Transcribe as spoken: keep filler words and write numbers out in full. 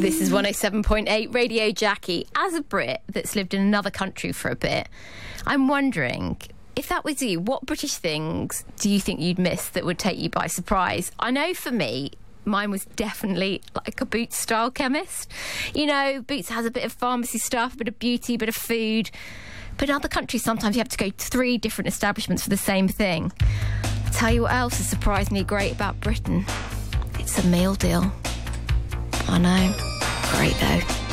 This is one oh seven point eight Radio Jackie. As a Brit that's lived in another country for a bit, I'm wondering, if that was you, what British things do you think you'd miss that would take you by surprise? I know for me, mine was definitely like a Boots style chemist. You know, Boots has a bit of pharmacy stuff, a bit of beauty, a bit of food. But in other countries, sometimes you have to go to three different establishments for the same thing. I'll tell you what else has surprised me great about Britain. It's a meal deal. I know. Great though.